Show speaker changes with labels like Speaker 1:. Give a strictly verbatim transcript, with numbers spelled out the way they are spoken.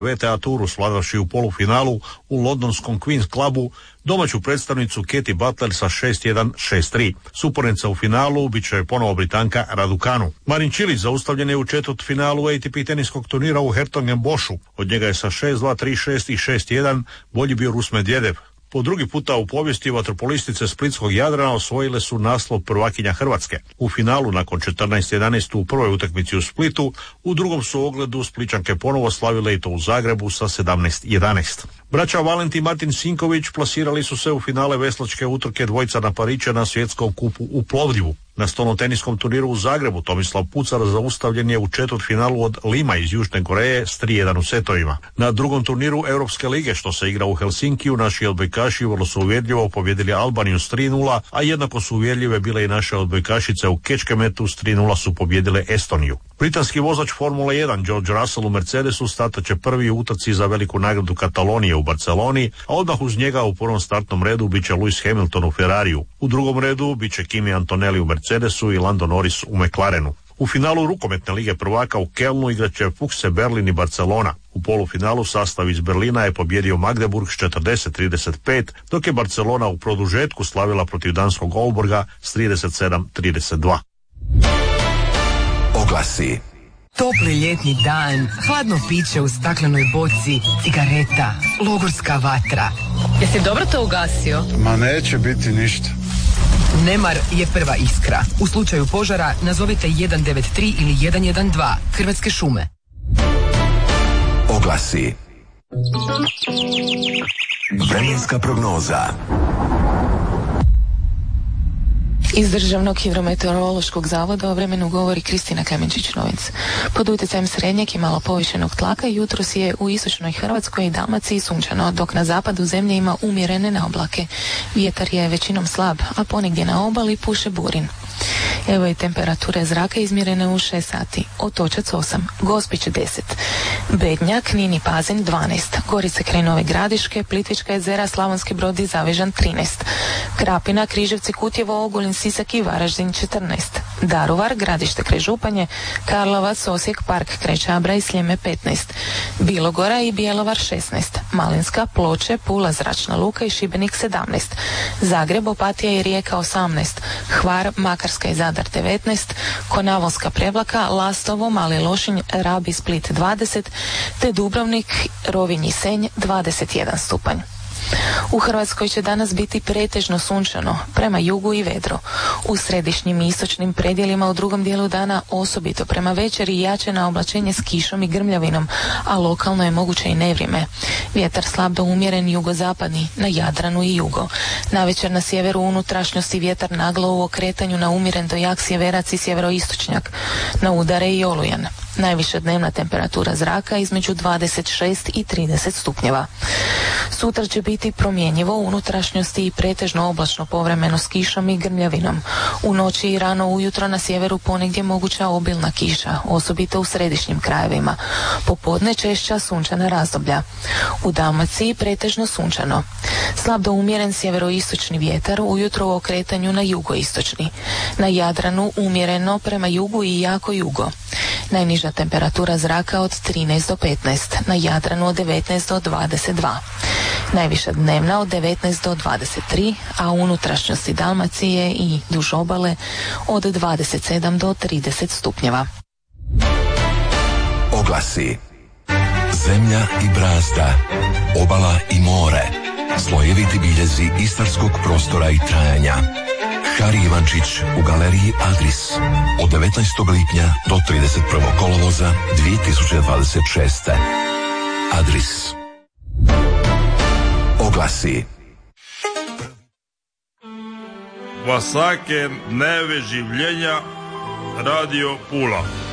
Speaker 1: V T A turu svladavši u polufinalu u londonskom Queen's Clubu domaću predstavnicu Katie Butler sa šest jedan šest tri. Supornica u finalu bit će ponovo Britanka Raducanu. Marin Cilic zaustavljen je u četvrt finalu A T P teniskog turnira u Hertogenboschu. Od njega je sa šest dva, tri šest i šest jedan bolji bio Rus Medvedev. Po drugi puta u povijesti vaterpolistice Splitskog Jadrana osvojile su naslov prvakinja Hrvatske. U finalu nakon četrnaest jedanaest u prvoj utakmici u Splitu, u drugom su ogledu Splićanke ponovo slavile i to u Zagrebu sa sedamnaest jedanaest. Braća Valentin i Martin Sinković plasirali su se u finale veslačke utrke dvojca na Parića na svjetskom kupu u Plovdivu. Na stolnoteniskom turniru u Zagrebu Tomislav Pucar zaustavljen je u četvrtfinalu od Lima iz Južne Koreje s tri jedan u setovima. Na drugom turniru Europske lige što se igra u Helsinkiju naši odbojkaši vrlo su uvjerljivo pobjedili Albaniju s tri nula, a jednako su uvjerljive bile i naše odbojkašice u Kečkemetu s tri nula su pobjedile Estoniju. Britanski vozač Formule jedan George Russell u Mercedesu startat će prvi u utrci za veliku nagradu Katalonije u Barceloni, a odmah uz njega u prvom startnom redu bit će Lewis Hamilton u Ferrariju. U drugom redu bit će Kimi Antonelli u Mercedesu i Lando Norris u McLarenu. U finalu rukometne lige prvaka u Kelnu igrat će Fuchse Berlin i Barcelona. U polufinalu sastav iz Berlina je pobjedio Magdeburg s četrdeset trideset pet, dok je Barcelona u produžetku slavila protiv danskog Aalborga s trideset sedam trideset dva.
Speaker 2: Oglasi.
Speaker 3: Topli ljetni dan, hladno piće u staklenoj boci, cigareta, logorska vatra.
Speaker 4: Jesi dobro to ugasio?
Speaker 5: Ma neće biti ništa.
Speaker 3: Nemar je prva iskra. U slučaju požara nazovite jedan devet tri ili jedan jedan dva. Hrvatske šume.
Speaker 2: Oglasi. Vremenska prognoza.
Speaker 4: Iz Državnog hidrometeorološkog zavoda o vremenu govori Kristina Kamenčić-Novinc. Pod utjecajem srednjeg i malo povišenog tlaka jutros je u istočnoj Hrvatskoj i Dalmaciji sunčano, dok na zapadu zemlje ima umjerene naoblake. Vjetar je većinom slab, a ponegdje na obali puše burin. Evo i temperature zraka izmjerene u šest sati. Otočac osam, Gospić deset, Bednjak, Knin i Pazin dvanaest, Gorice kraj Nove Gradiške, Plitvička jezera, Slavonski Brod i Zavežan trinaest, Krapina, Križevci, Kutjevo, Ogulin, Sisak i Varaždin četrnaest, Daruvar, Gradište kraj Županje, Karlovac, Osijek, Park kraj Čabra i Sljeme petnaest, Bilogora i Bjelovar šesnaest, Malinska, Ploče, Pula, Zračna luka i Šibenik sedamnaest, Zagreb, Opatija i Rijeka osamnaest, Hvar, Makarska i Zadar devetnaest, Konavonska, Prevlaka, Lastovo, Mali Lošinj, Rab i Split dvadeset, te Dubrovnik, Rovinj i Senj dvadeset jedan stupanj. U Hrvatskoj će danas biti pretežno sunčano, prema jugu i vedro. U središnjim i istočnim predjelima u drugom dijelu dana osobito prema večeri jače na oblačenje s kišom i grmljavinom, a lokalno je moguće i nevrijeme. Vjetar slab do umjeren jugozapadni, na Jadranu i jugo. Navečer na sjeveru unutrašnjosti vjetar naglo u okretanju na umjeren do jak sjeverac i sjeveroistočnjak. Na udare i olujan. Najviša dnevna temperatura zraka između dvadeset šest i trideset stupnjeva. Sutra će biti promjenjivo u unutrašnjosti i pretežno oblačno povremeno s kišom i grmljavinom. U noći i rano ujutro na sjeveru ponegdje moguća obilna kiša, osobito u središnjim krajevima. Popodne češća sunčana razdoblja. U Dalmaciji pretežno sunčano. Slab do umjeren sjeveroistočni vjetar, ujutro u okretanju na jugoistočni. Na Jadranu umjereno prema jugu i jako jugo. Najniža temperatura zraka od trinaest do petnaest, na Jadranu od devetnaest do dvadeset dva. Najviša dnevna od devetnaest do dvadeset tri, a u unutrašnjosti Dalmacije i duž obale od dvadeset sedam do trideset stupnjeva.
Speaker 2: Oglasi. Zemlja i brazda, obala i more, slojeviti biljezi istarskog prostora i trajanja. Hari Ivančić u galeriji Adris od devetnaestog lipnja do trideset prvog kolovoza dvije tisuće dvadeset šeste. Adris. Oglasi.
Speaker 6: Vsake dneve življenja Radio Pula.